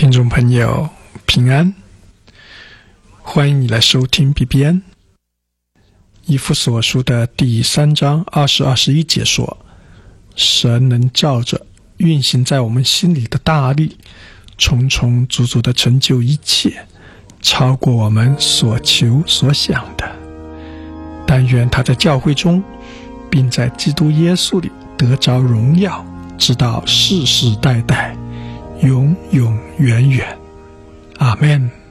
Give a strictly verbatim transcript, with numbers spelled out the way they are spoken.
听众朋友平安，欢迎你来收听 B B N。 以弗所书的第三章二十、二十一节说，神能照着运行在我们心里的大力，重重足足的成就一切，超过我们所求所想的。但愿他在教会中，并在基督耶稣里得着荣耀，直到世世代代，永永远远。阿们。